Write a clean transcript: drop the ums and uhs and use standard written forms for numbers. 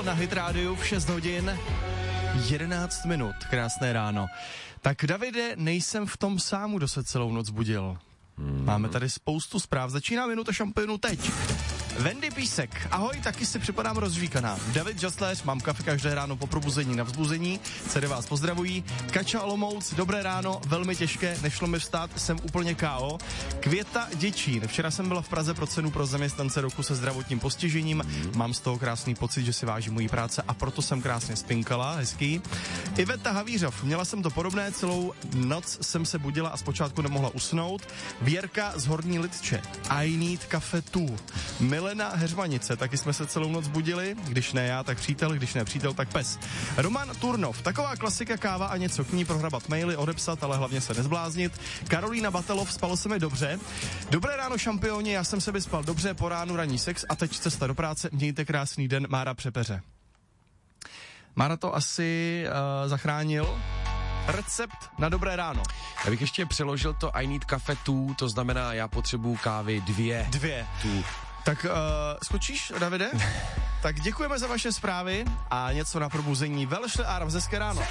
Feel na Hit Rádiu v 6 hodin 11 minut. Krásné ráno. Tak Davide, nejsem v tom sám, kdo se celou noc budil. Máme tady spoustu zpráv. Začíná minuta šampionu teď. Wendy Písek, ahoj, taky si připadám rozžvíkaná. David Žasléř, mám kafe každé ráno po probuzení na vzbuzení, dcery vás pozdravují. Kača Olomouc, dobré ráno, velmi těžké, nešlo mi vstát, jsem úplně KO. Květa Děčín, včera jsem byla v Praze pro cenu pro zaměstnance roku se zdravotním postižením, mám z toho krásný pocit, že si vážím mojí práce a proto jsem krásně spinkala, hezký. Iveta Havířov, měla jsem to podobné, celou noc jsem se budila a zpočátku nemohla usnout. Věrka z Horní Lidče, I need cafe too. Milena Heřmanice, taky jsme se celou noc budili, když ne já, tak přítel, když ne přítel, tak pes. Roman Turnov, taková klasika, káva a něco k ní, prohrabat maily, odepsat, ale hlavně se nezbláznit. Karolína Batelov, spalo se mi dobře. Dobré ráno, šampioni, já jsem se vyspal dobře, po ránu ranní sex a teď cesta do práce, mějte krásný den, Mára Přepeře. Mára to asi zachránil. Recept na dobré ráno. Já bych ještě přeložil to I need cafe too, to znamená, já potřebuju kávy dvě. Too. Tak skočíš, Davide? Tak děkujeme za vaše zprávy a něco na probuzení. Velšle Aram, hezké ráno.